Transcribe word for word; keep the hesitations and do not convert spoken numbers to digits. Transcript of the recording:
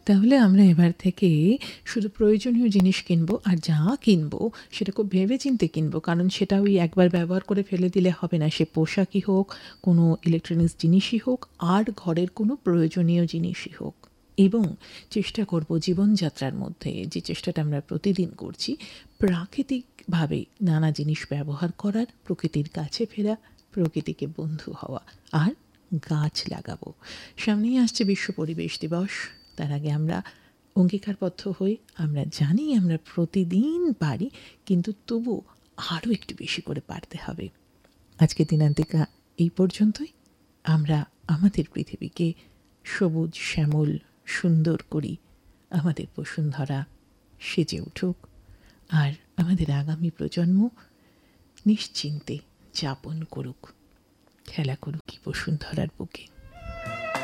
তাহলে আমরা এবার থেকে শুধু প্রয়োজনীয় জিনিস কিনবো, আর যা কিনবো সেটা খুব ভেবেচিন্তে কিনবো, কারণ সেটা ওই একবার ব্যবহার করে ফেলে দিলে হবে না। সে পোশাকই হোক, কোনো ইলেকট্রনিক্স জিনিসই হোক, আর ঘরের কোনো প্রয়োজনীয় জিনিসই হোক। এবং চেষ্টা করব জীবনযাত্রার মধ্যে, যে চেষ্টাটা আমরা প্রতিদিন করছি, প্রাকৃতিকভাবে নানা জিনিস ব্যবহার করার, প্রকৃতির কাছে ফেরা, প্রকৃতিকে বন্ধু হওয়া, আর গাছ লাগাবো। সামনেই আসছে বিশ্ব পরিবেশ দিবস। তার আগে আমরা অঙ্গীকারবদ্ধ হই, আমরা জানি আমরা প্রতিদিন পারি, কিন্তু তবু আরও একটু বেশি করে পারতে হবে। আজকে দিনান্তিকা এই পর্যন্তই। আমরা আমাদের পৃথিবীকে সবুজ শ্যামল সুন্দর করি, আমাদের বসুন্ধরা সেজে উঠুক, আর আমাদের আগামী প্রজন্ম নিশ্চিন্তে যাপন করুক, খেলা করুক কি বসুন্ধরার বুকে।